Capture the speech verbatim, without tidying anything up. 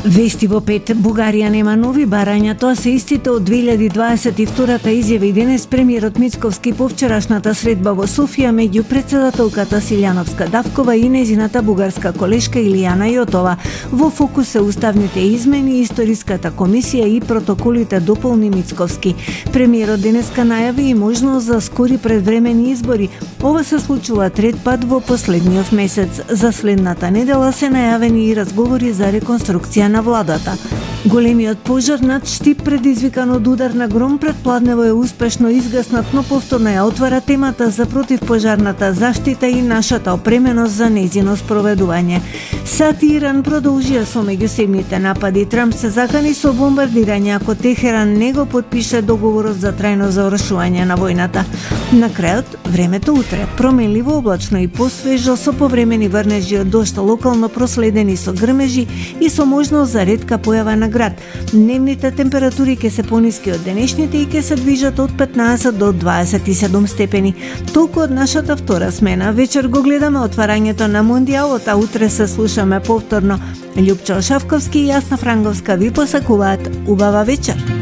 Вести во пет. Бугарија нема нови барања, тоа се истите од две илјади дваесет и втора изјави денес премиерот Мицковски по вчерашната средба во Софија меѓу претседателката Силјановска Давкова и нејзината бугарска колешка Илијана Јотова. Во фокус се уставните измени, историската комисија и протоколите, дополни Мицковски. Премиерот денеска најави и можност за скори предвремени избори. Ова се случува трет пат во последниот месец. За следната недела се најавени и разговори за реконструкција на владата. Големиот пожар над Штип, предизвикан од удар на гром пред Пладнево, е успешно изгаснат, но повторно ја отвара темата за противпожарната заштита и нашата опременост за нејзино спроведување. САД и Иран продолжија со меѓусебните напади. Трамп се закани со бомбардирање ако Техеран не го потпише договорот за трајно завршување на војната. На крајот, времето утре променливо, облачно и посвежо, со повремени врнежи од дожд, локално проследени со грмежи и со можност за ретка појава на град. Дневните температури ќе се пониски од денешните и ќе се движат од петнаесет до дваесет и седум степени. Толку од нашата втора смена. Вечер го гледаме отварањето на Мондијалот, а утре се слушаме повторно. Љупчо Шавковски и Јасна Франговска ви посакуваат убава вечер.